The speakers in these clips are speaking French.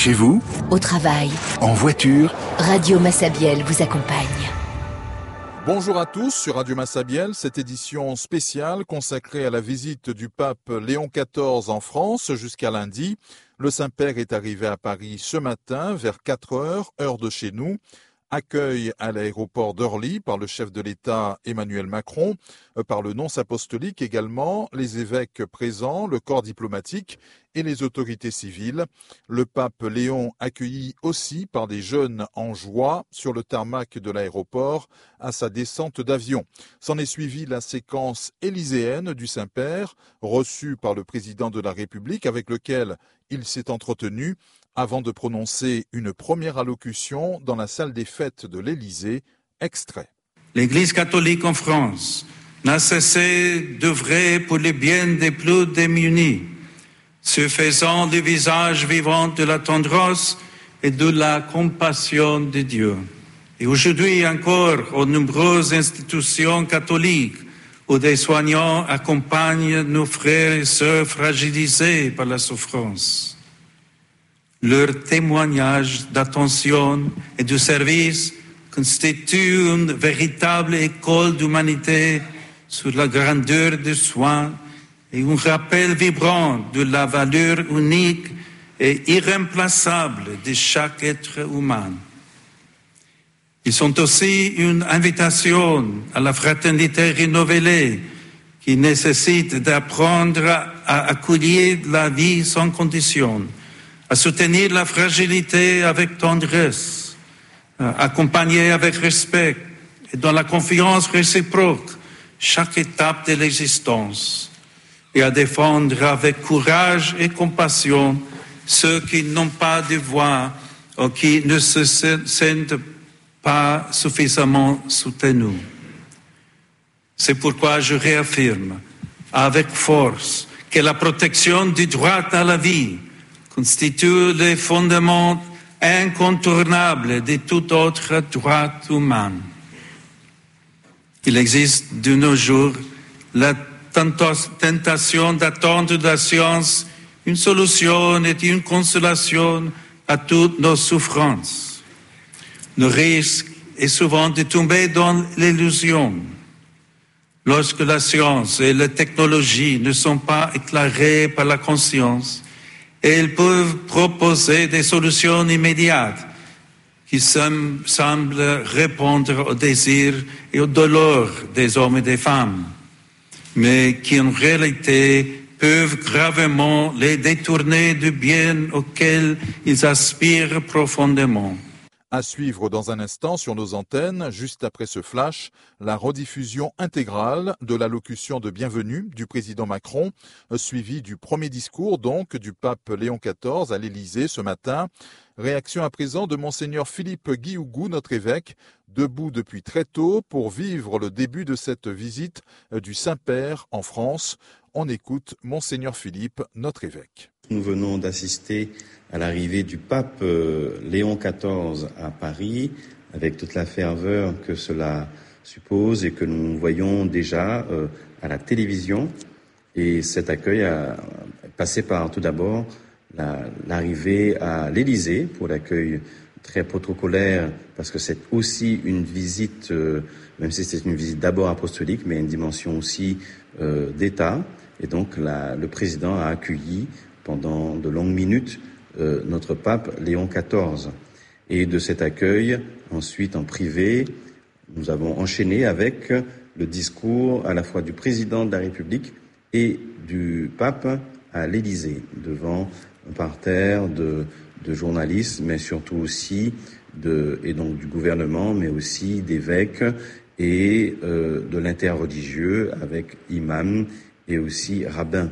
Chez vous, au travail, en voiture, Radio Massabielle vous accompagne. Bonjour à tous sur Radio Massabielle, cette édition spéciale consacrée à la visite du pape Léon XIV en France jusqu'à lundi. Le Saint-Père est arrivé à Paris ce matin vers 4 heures, heure de chez nous. Accueil à l'aéroport d'Orly par le chef de l'État Emmanuel Macron, par le nonce apostolique également, les évêques présents, le corps diplomatique et les autorités civiles. Le pape Léon accueilli aussi par des jeunes en joie sur le tarmac de l'aéroport à sa descente d'avion. S'en est suivie la séquence élyséenne du Saint-Père, reçu par le président de la République avec lequel il s'est entretenu avant de prononcer une première allocution dans la salle des fêtes de l'Élysée. Extrait. L'Église catholique en France n'a cessé d'œuvrer pour le bien des plus démunis, se faisant du visage vivant de la tendresse et de la compassion de Dieu. Et aujourd'hui encore, aux nombreuses institutions catholiques où des soignants accompagnent nos frères et sœurs fragilisés par la souffrance. Leur témoignage d'attention et de service constitue une véritable école d'humanité sur la grandeur des soins et un rappel vibrant de la valeur unique et irremplaçable de chaque être humain. Ils sont aussi une invitation à la fraternité renouvelée qui nécessite d'apprendre à accueillir la vie sans condition, à soutenir la fragilité avec tendresse, à accompagner avec respect et dans la confiance réciproque chaque étape de l'existence et à défendre avec courage et compassion ceux qui n'ont pas de voix ou qui ne se sentent pas suffisamment soutenus. C'est pourquoi je réaffirme avec force que la protection du droit à la vie constitue le fondement incontournable de tout autre droit humain. Il existe de nos jours la tentation d'attendre de la science une solution et une consolation à toutes nos souffrances. Le risque est souvent de tomber dans l'illusion. Lorsque la science et la technologie ne sont pas éclairées par la conscience, elles peuvent proposer des solutions immédiates qui semblent répondre aux désirs et aux douleurs des hommes et des femmes, mais qui en réalité peuvent gravement les détourner du bien auquel ils aspirent profondément. À suivre dans un instant sur nos antennes, juste après ce flash, la rediffusion intégrale de l'allocution de bienvenue du président Macron, suivie du premier discours donc du pape Léon XIV à l'Élysée ce matin. Réaction à présent de Monseigneur Philippe Guihougou, notre évêque, debout depuis très tôt pour vivre le début de cette visite du Saint-Père en France. On écoute Monseigneur Philippe, notre évêque. Nous venons d'assister à l'arrivée du pape Léon XIV à Paris, avec toute la ferveur que cela suppose et que nous voyons déjà à la télévision. Et cet accueil a passé par tout d'abord l'arrivée à l'Élysée pour l'accueil très protocolaire, parce que c'est aussi une visite, même si c'est une visite d'abord apostolique, mais une dimension aussi d'État. Et donc le président a accueilli pendant de longues minutes notre pape Léon XIV. Et de cet accueil, ensuite en privé, nous avons enchaîné avec le discours à la fois du président de la République et du pape à l'Élysée, devant un parterre de journalistes, mais surtout aussi et donc du gouvernement, mais aussi d'évêques et de l'interreligieux avec imams et aussi rabbins.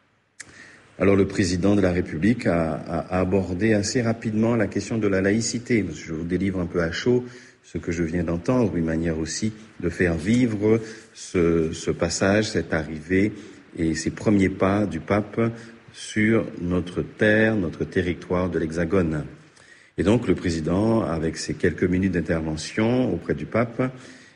Alors le président de la République a abordé assez rapidement la question de la laïcité. Je vous délivre un peu à chaud ce que je viens d'entendre, une manière aussi de faire vivre ce passage, cette arrivée et ces premiers pas du pape sur notre terre, notre territoire de l'Hexagone. Et donc le président, avec ses quelques minutes d'intervention auprès du pape,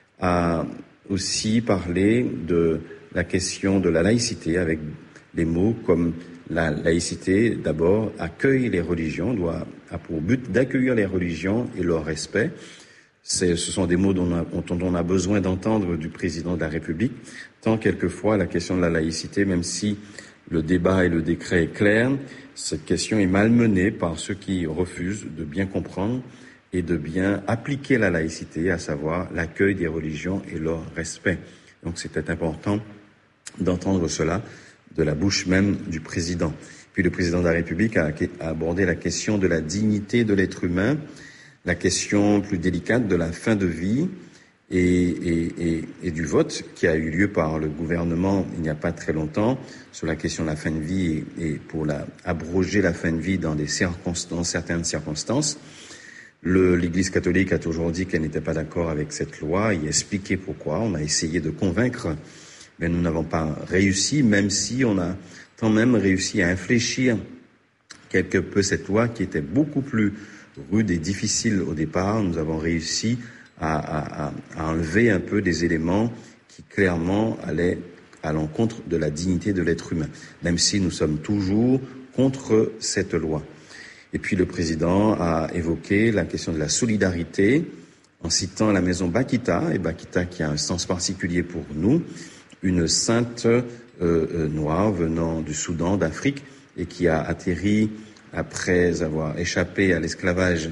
a aussi parlé de la question de la laïcité avec des mots comme La laïcité, d'abord, accueille les religions, a pour but d'accueillir les religions et leur respect. Ce sont des mots dont on a besoin d'entendre du président de la République, tant quelquefois la question de la laïcité, même si le débat et le décret est clair, cette question est malmenée par ceux qui refusent de bien comprendre et de bien appliquer la laïcité, à savoir l'accueil des religions et leur respect. Donc c'était important d'entendre cela de la bouche même du président. Puis le président de la République a abordé la question de la dignité de l'être humain, la question plus délicate de la fin de vie et du vote qui a eu lieu par le gouvernement il n'y a pas très longtemps sur la question de la fin de vie et pour abroger la fin de vie dans certaines circonstances. L'Église catholique a toujours dit qu'elle n'était pas d'accord avec cette loi et expliqué pourquoi. On a essayé de convaincre, mais nous n'avons pas réussi, même si on a quand même réussi à infléchir quelque peu cette loi qui était beaucoup plus rude et difficile au départ. Nous avons réussi à enlever un peu des éléments qui clairement allaient à l'encontre de la dignité de l'être humain, même si nous sommes toujours contre cette loi. Et puis le président a évoqué la question de la solidarité en citant la maison Bakita, et Bakita qui a un sens particulier pour nous, une sainte noire venant du Soudan, d'Afrique, et qui a atterri après avoir échappé à l'esclavage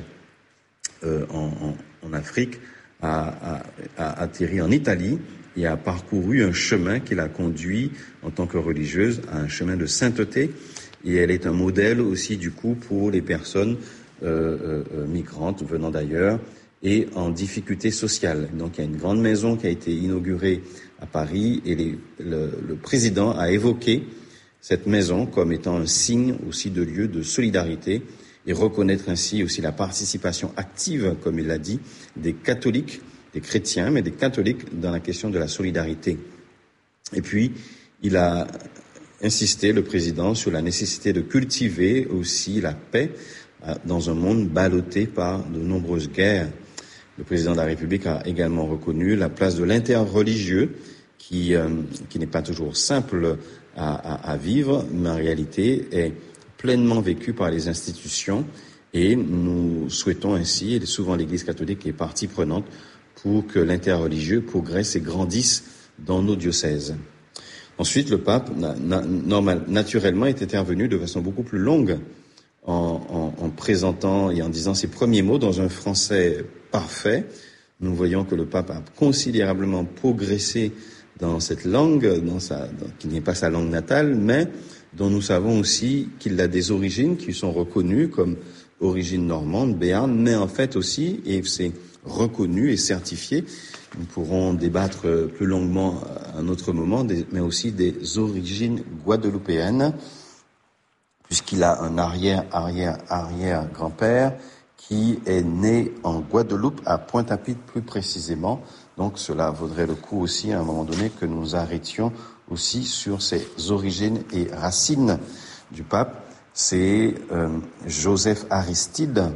en Afrique, a atterri en Italie et a parcouru un chemin qui l'a conduit en tant que religieuse à un chemin de sainteté. Et elle est un modèle aussi du coup pour les personnes migrantes venant d'ailleurs et en difficulté sociale. Donc il y a une grande maison qui a été inaugurée à Paris et le président a évoqué cette maison comme étant un signe aussi de lieu de solidarité et reconnaître ainsi aussi la participation active, comme il l'a dit, des catholiques, des chrétiens, mais des catholiques dans la question de la solidarité. Et puis, il a insisté, le président, sur la nécessité de cultiver aussi la paix dans un monde ballotté par de nombreuses guerres. Le président de la République a également reconnu la place de l'interreligieux qui n'est pas toujours simple à vivre, mais en réalité est pleinement vécu par les institutions et nous souhaitons ainsi, et souvent l'Église catholique est partie prenante, pour que l'interreligieux progresse et grandisse dans nos diocèses. Ensuite, le pape, naturellement, est intervenu de façon beaucoup plus longue en présentant et en disant ses premiers mots dans un français parfait. Nous voyons que le pape a considérablement progressé dans cette langue, qui n'est pas sa langue natale, mais dont nous savons aussi qu'il a des origines qui sont reconnues comme origines normandes, béarnes, mais en fait aussi, et c'est reconnu et certifié, nous pourrons débattre plus longuement à un autre moment, mais aussi des origines guadeloupéennes, puisqu'il a un arrière-grand-père qui est né en Guadeloupe, à Pointe-à-Pitre plus précisément. Donc cela vaudrait le coup aussi à un moment donné que nous nous arrêtions aussi sur ces origines et racines du pape. C'est Joseph Aristide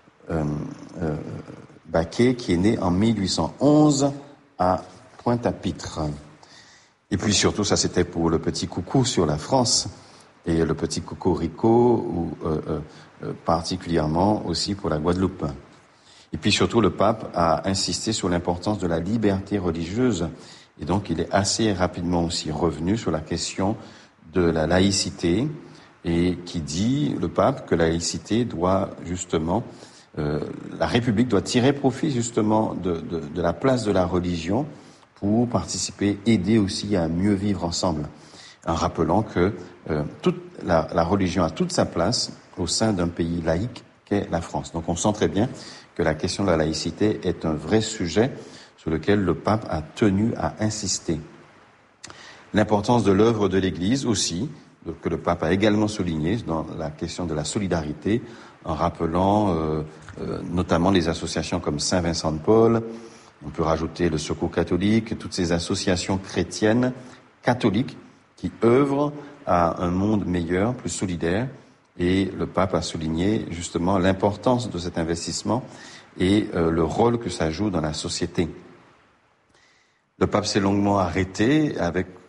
Baquet qui est né en 1811 à Pointe-à-Pitre. Et puis surtout, ça c'était pour le petit coucou sur la France et le petit cocorico ou particulièrement aussi pour la Guadeloupe. Et puis surtout, le pape a insisté sur l'importance de la liberté religieuse. Et donc, il est assez rapidement aussi revenu sur la question de la laïcité et qui dit, le pape, que la laïcité doit justement, la République doit tirer profit justement de la place de la religion pour participer, aider aussi à mieux vivre ensemble. En rappelant que la religion a toute sa place au sein d'un pays laïque qu'est la France. Donc on sent très bien que la question de la laïcité est un vrai sujet sur lequel le pape a tenu à insister. L'importance de l'œuvre de l'Église aussi, que le pape a également souligné dans la question de la solidarité, en rappelant notamment les associations comme Saint-Vincent de Paul, on peut rajouter le Secours catholique, toutes ces associations chrétiennes catholiques qui œuvrent à un monde meilleur, plus solidaire, et le pape a souligné justement l'importance de cet investissement et le rôle que ça joue dans la société. Le pape s'est longuement arrêté avec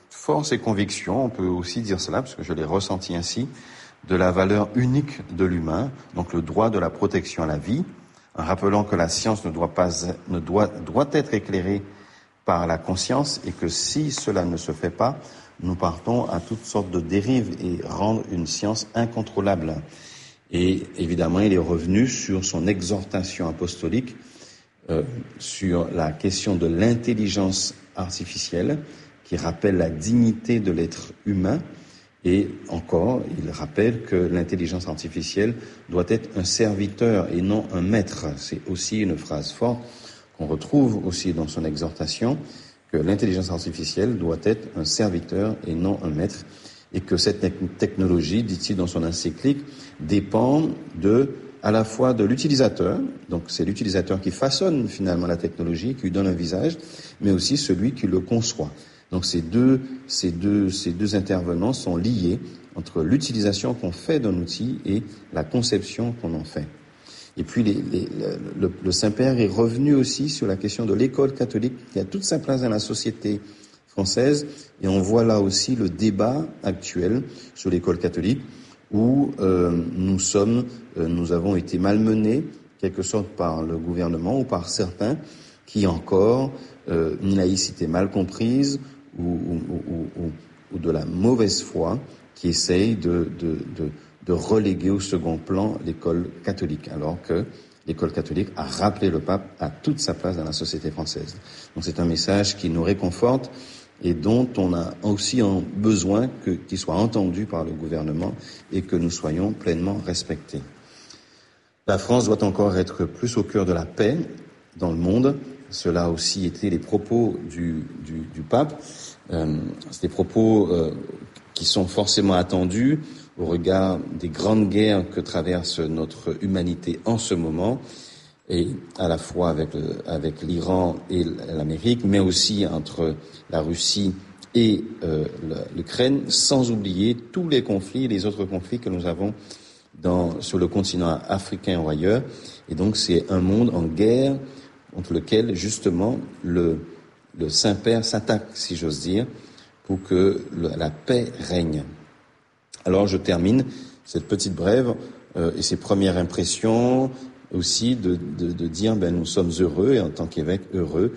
fort ses convictions, on peut aussi dire cela, parce que je l'ai ressenti ainsi, de la valeur unique de l'humain, donc le droit de la protection à la vie, en rappelant que la science doit être éclairée par la conscience et que si cela ne se fait pas, nous partons à toutes sortes de dérives et rendre une science incontrôlable. Et évidemment, il est revenu sur son exhortation apostolique sur la question de l'intelligence artificielle qui rappelle la dignité de l'être humain. Et encore, il rappelle que l'intelligence artificielle doit être un serviteur et non un maître. C'est aussi une phrase forte qu'on retrouve aussi dans son exhortation, que l'intelligence artificielle doit être un serviteur et non un maître, et que cette technologie, dit-il dans son encyclique, dépend à la fois de l'utilisateur, donc c'est l'utilisateur qui façonne finalement la technologie, qui lui donne un visage, mais aussi celui qui le conçoit. Donc ces deux intervenants sont liés entre l'utilisation qu'on fait d'un outil et la conception qu'on en fait. Et puis le Saint-Père est revenu aussi sur la question de l'école catholique qui a toute sa place dans la société française, et on voit là aussi le débat actuel sur l'école catholique où nous avons été malmenés quelque sorte par le gouvernement ou par certains qui encore une laïcité mal comprise ou de la mauvaise foi qui essaye de reléguer au second plan l'école catholique, alors que l'école catholique a rappelé le pape à toute sa place dans la société française. Donc c'est un message qui nous réconforte et dont on a aussi besoin qu'il soit entendu par le gouvernement et que nous soyons pleinement respectés. La France doit encore être plus au cœur de la paix dans le monde. Cela a aussi été les propos du pape. C'est des propos qui sont forcément attendus au regard des grandes guerres que traverse notre humanité en ce moment, et à la fois avec l'Iran et l'Amérique, mais aussi entre la Russie et l'Ukraine, sans oublier tous les conflits, les autres conflits que nous avons sur le continent africain ou ailleurs. Et donc c'est un monde en guerre contre lequel justement le Saint-Père s'attaque, si j'ose dire, pour que la paix règne. Alors je termine cette petite brève et ces premières impressions aussi de dire nous sommes heureux, et en tant qu'évêque heureux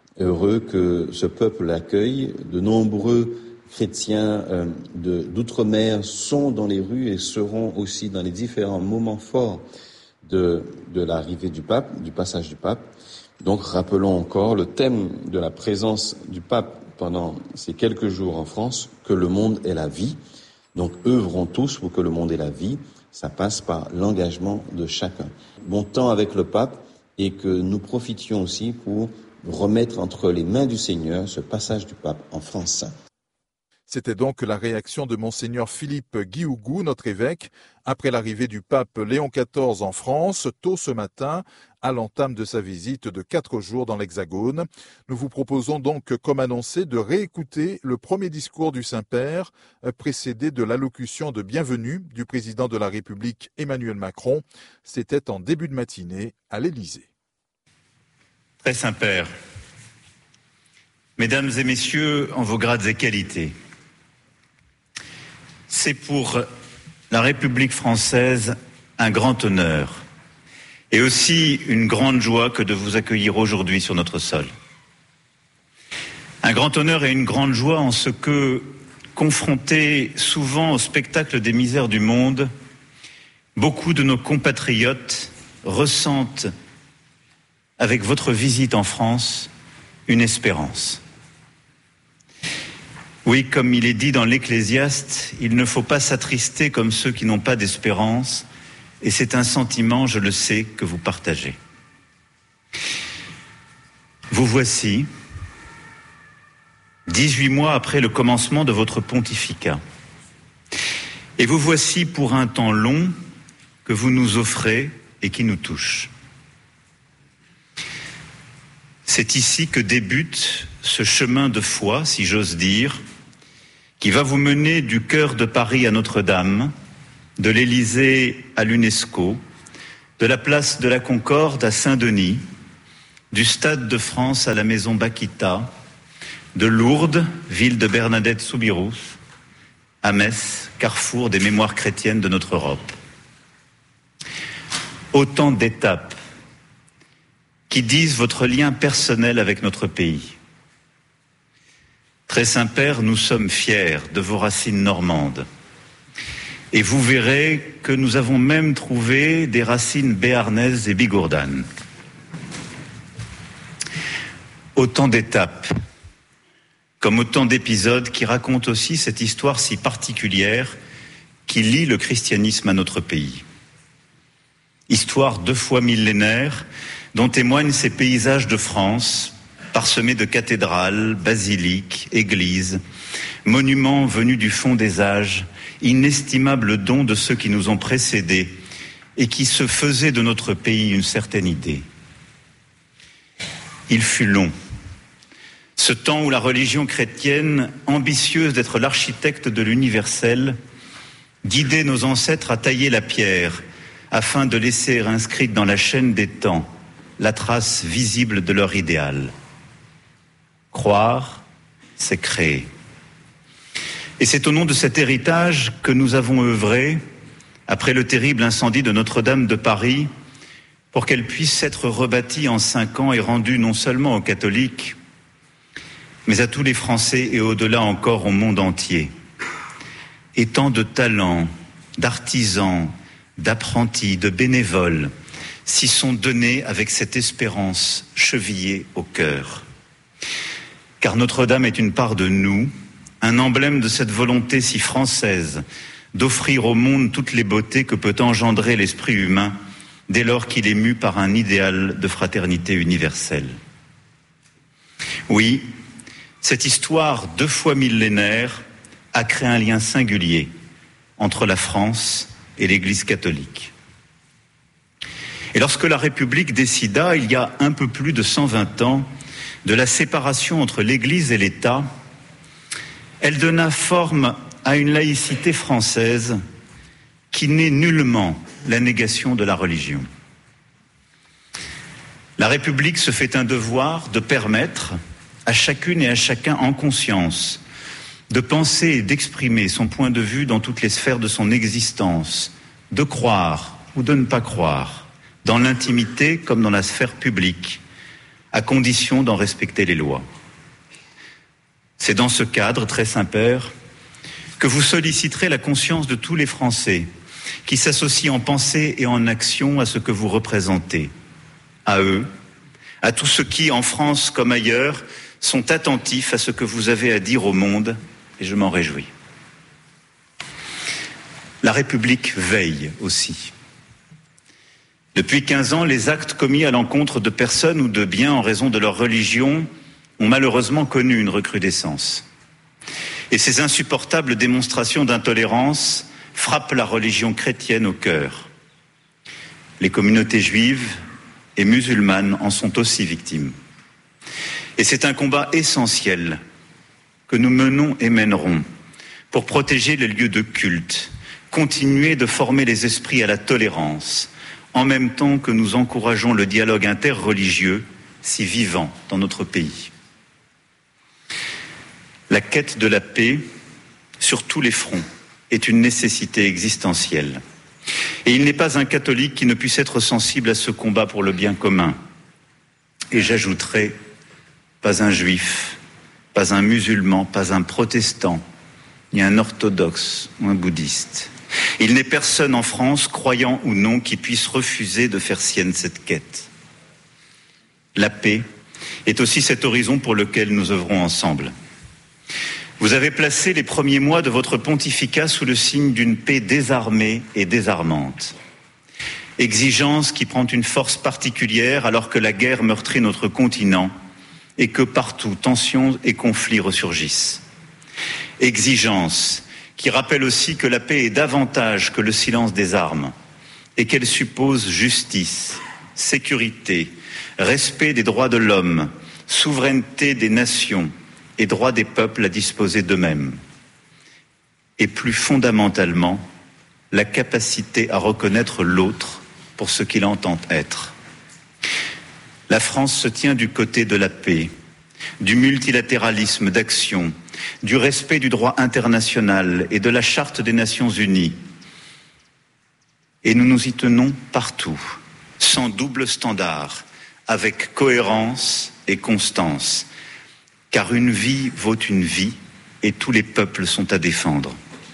que ce peuple l'accueille. De nombreux chrétiens d'outre-mer sont dans les rues et seront aussi dans les différents moments forts de l'arrivée du pape, du passage du pape. Donc rappelons encore le thème de la présence du pape pendant ces quelques jours en France, que le monde est la vie. Donc œuvrons tous pour que le monde ait la vie. Ça passe par l'engagement de chacun. Bon temps avec le pape, et que nous profitions aussi pour remettre entre les mains du Seigneur ce passage du pape en France. C'était donc la réaction de Monseigneur Philippe Guihougou, notre évêque, après l'arrivée du pape Léon XIV en France, tôt ce matin, à l'entame de sa visite de 4 jours dans l'Hexagone. Nous vous proposons donc, comme annoncé, de réécouter le premier discours du Saint-Père, précédé de l'allocution de bienvenue du président de la République Emmanuel Macron. C'était en début de matinée à l'Élysée. Très Saint-Père, Mesdames et Messieurs, en vos grades et qualités, c'est pour la République française un grand honneur et aussi une grande joie que de vous accueillir aujourd'hui sur notre sol. Un grand honneur et une grande joie en ce que, confrontés souvent au spectacle des misères du monde, beaucoup de nos compatriotes ressentent, avec votre visite en France, une espérance. Oui, comme il est dit dans l'Ecclésiaste, il ne faut pas s'attrister comme ceux qui n'ont pas d'espérance, et c'est un sentiment, je le sais, que vous partagez. Vous voici, 18 mois après le commencement de votre pontificat, et vous voici pour un temps long que vous nous offrez et qui nous touche. C'est ici que débute ce chemin de foi, si j'ose dire, qui va vous mener du cœur de Paris à Notre-Dame, de l'Élysée à l'UNESCO, de la place de la Concorde à Saint-Denis, du Stade de France à la Maison Bakita, de Lourdes, ville de Bernadette Soubirous, à Metz, carrefour des mémoires chrétiennes de notre Europe. Autant d'étapes qui disent votre lien personnel avec notre pays. Très Saint-Père, nous sommes fiers de vos racines normandes. Et vous verrez que nous avons même trouvé des racines béarnaises et bigourdanes. Autant d'étapes, comme autant d'épisodes qui racontent aussi cette histoire si particulière qui lie le christianisme à notre pays. Histoire 2 fois millénaire dont témoignent ces paysages de France, parsemés de cathédrales, basiliques, églises, monuments venus du fond des âges, inestimables dons de ceux qui nous ont précédés et qui se faisaient de notre pays une certaine idée. Il fut long, ce temps où la religion chrétienne, ambitieuse d'être l'architecte de l'universel, guidait nos ancêtres à tailler la pierre afin de laisser inscrite dans la chaîne des temps la trace visible de leur idéal. Croire, c'est créer. Et c'est au nom de cet héritage que nous avons œuvré, après le terrible incendie de Notre-Dame de Paris, pour qu'elle puisse être rebâtie en 5 ans et rendue non seulement aux catholiques, mais à tous les Français et au-delà encore au monde entier. Et tant de talents, d'artisans, d'apprentis, de bénévoles s'y sont donnés avec cette espérance chevillée au cœur. Car Notre-Dame est une part de nous, un emblème de cette volonté si française d'offrir au monde toutes les beautés que peut engendrer l'esprit humain dès lors qu'il est mu par un idéal de fraternité universelle. Oui, cette histoire 2 fois millénaire a créé un lien singulier entre la France et l'Église catholique. Et lorsque la République décida, il y a un peu plus de 120 ans, de la séparation entre l'Église et l'État, elle donna forme à une laïcité française qui n'est nullement la négation de la religion. La République se fait un devoir de permettre à chacune et à chacun en conscience de penser et d'exprimer son point de vue dans toutes les sphères de son existence, de croire ou de ne pas croire, dans l'intimité comme dans la sphère publique, à condition d'en respecter les lois. C'est dans ce cadre, très Saint-Père, que vous solliciterez la conscience de tous les Français qui s'associent en pensée et en action à ce que vous représentez, à eux, à tous ceux qui, en France comme ailleurs, sont attentifs à ce que vous avez à dire au monde, et je m'en réjouis. La République veille aussi. Depuis 15 ans, les actes commis à l'encontre de personnes ou de biens en raison de leur religion ont malheureusement connu une recrudescence. Et ces insupportables démonstrations d'intolérance frappent la religion chrétienne au cœur. Les communautés juives et musulmanes en sont aussi victimes. Et c'est un combat essentiel que nous menons et mènerons pour protéger les lieux de culte, continuer de former les esprits à la tolérance, en même temps que nous encourageons le dialogue interreligieux si vivant dans notre pays. La quête de la paix, sur tous les fronts, est une nécessité existentielle. Et il n'est pas un catholique qui ne puisse être sensible à ce combat pour le bien commun. Et j'ajouterai, pas un juif, pas un musulman, pas un protestant, ni un orthodoxe ou un bouddhiste. Il n'est personne en France, croyant ou non, qui puisse refuser de faire sienne cette quête. La paix est aussi cet horizon pour lequel nous œuvrons ensemble. Vous avez placé les premiers mois de votre pontificat sous le signe d'une paix désarmée et désarmante. Exigence qui prend une force particulière alors que la guerre meurtrit notre continent et que partout tensions et conflits ressurgissent. Exigence qui rappelle aussi que la paix est davantage que le silence des armes et qu'elle suppose justice, sécurité, respect des droits de l'homme, souveraineté des nations et droit des peuples à disposer d'eux-mêmes. Et plus fondamentalement, la capacité à reconnaître l'autre pour ce qu'il entend être. La France se tient du côté de la paix, du multilatéralisme d'action, du respect du droit international et de la Charte des Nations Unies. Et nous nous y tenons partout, sans double standard, avec cohérence et constance, car une vie vaut une vie et tous les peuples sont à défendre.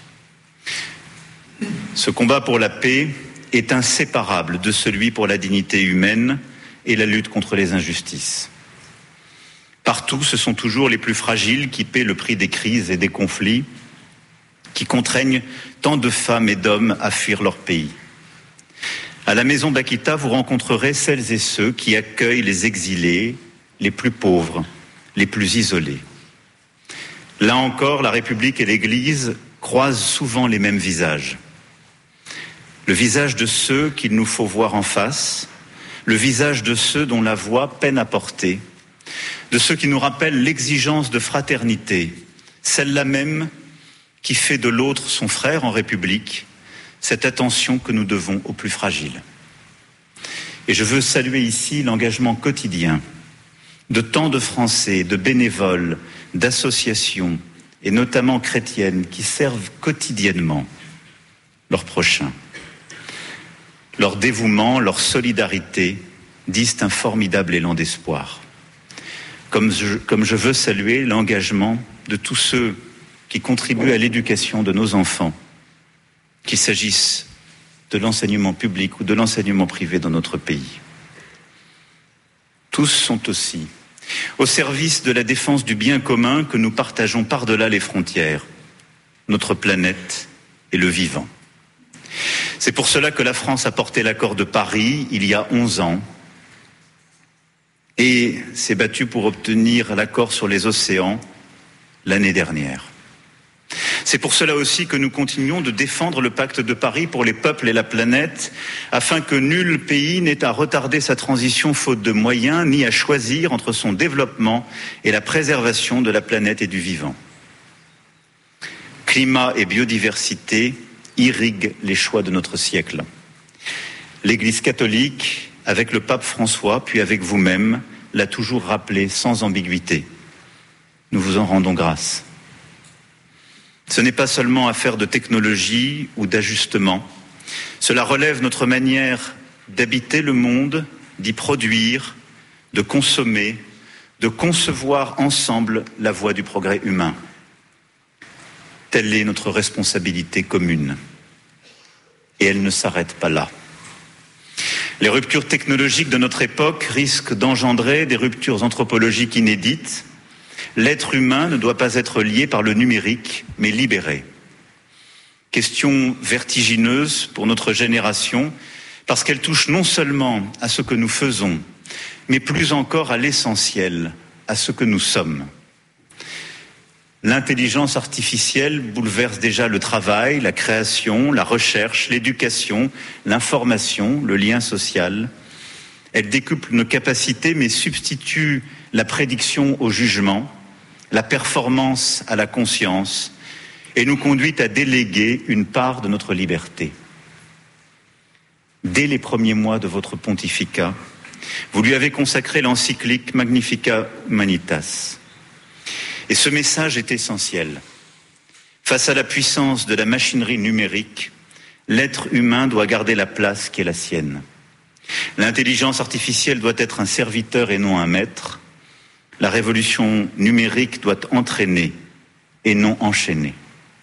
Ce combat pour la paix est inséparable de celui pour la dignité humaine et la lutte contre les injustices. Partout, ce sont toujours les plus fragiles qui paient le prix des crises et des conflits, qui contraignent tant de femmes et d'hommes à fuir leur pays. À la Maison d'Akita, vous rencontrerez celles et ceux qui accueillent les exilés, les plus pauvres, les plus isolés. Là encore, la République et l'Église croisent souvent les mêmes visages. Le visage de ceux qu'il nous faut voir en face, le visage de ceux dont la voix peine à porter, de ceux qui nous rappellent l'exigence de fraternité, celle-là même qui fait de l'autre son frère en République, cette attention que nous devons aux plus fragiles. Et je veux saluer ici l'engagement quotidien de tant de Français, de bénévoles, d'associations, et notamment chrétiennes, qui servent quotidiennement leurs prochains. Leur dévouement, leur solidarité disent un formidable élan d'espoir. Comme je veux saluer l'engagement de tous ceux qui contribuent à l'éducation de nos enfants, qu'il s'agisse de l'enseignement public ou de l'enseignement privé dans notre pays. Tous sont aussi au service de la défense du bien commun que nous partageons par-delà les frontières, notre planète et le vivant. C'est pour cela que la France a porté l'accord de Paris il y a 11 ans et s'est battue pour obtenir l'accord sur les océans l'année dernière. C'est pour cela aussi que nous continuons de défendre le pacte de Paris pour les peuples et la planète, afin que nul pays n'ait à retarder sa transition faute de moyens, ni à choisir entre son développement et la préservation de la planète et du vivant. Climat et biodiversité irriguent les choix de notre siècle. L'Église catholique, avec le pape François, puis avec vous-même, l'a toujours rappelé sans ambiguïté. Nous vous en rendons grâce. Ce n'est pas seulement affaire de technologie ou d'ajustement. Cela relève notre manière d'habiter le monde, d'y produire, de consommer, de concevoir ensemble la voie du progrès humain. Telle est notre responsabilité commune. Et elle ne s'arrête pas là. Les ruptures technologiques de notre époque risquent d'engendrer des ruptures anthropologiques inédites. L'être humain ne doit pas être lié par le numérique, mais libéré. Question vertigineuse pour notre génération, parce qu'elle touche non seulement à ce que nous faisons, mais plus encore à l'essentiel, à ce que nous sommes. L'intelligence artificielle bouleverse déjà le travail, la création, la recherche, l'éducation, l'information, le lien social. Elle décuple nos capacités, mais substitue la prédiction au jugement, la performance à la conscience, et nous conduit à déléguer une part de notre liberté. Dès les premiers mois de votre pontificat, vous lui avez consacré l'encyclique Magnificat Humanitas. Et ce message est essentiel. Face à la puissance de la machinerie numérique, l'être humain doit garder la place qui est la sienne. L'intelligence artificielle doit être un serviteur et non un maître. La révolution numérique doit entraîner et non enchaîner.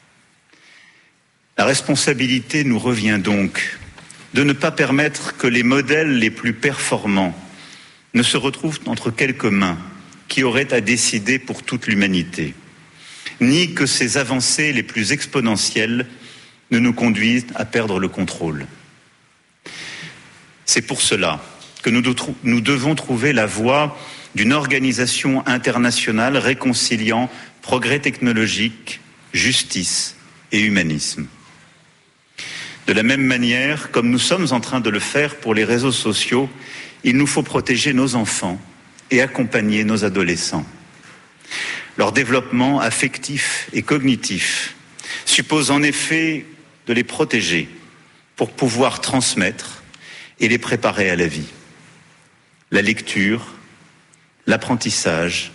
La responsabilité nous revient donc de ne pas permettre que les modèles les plus performants ne se retrouvent entre quelques mains qui auraient à décider pour toute l'humanité, ni que ces avancées les plus exponentielles ne nous conduisent à perdre le contrôle. C'est pour cela que nous devons trouver la voie d'une organisation internationale réconciliant progrès technologique, justice et humanisme. De la même manière, comme nous sommes en train de le faire pour les réseaux sociaux, il nous faut protéger nos enfants et accompagner nos adolescents. Leur développement affectif et cognitif suppose en effet de les protéger pour pouvoir transmettre et les préparer à la vie. La lecture, l'apprentissage,